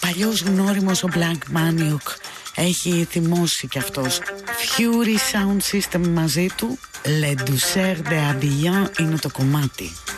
παλιός γνώριμος ο Black Maniac έχει θυμώσει κι αυτός. Fury Sound System μαζί του, Le Douceur de Abillon είναι το κομμάτι.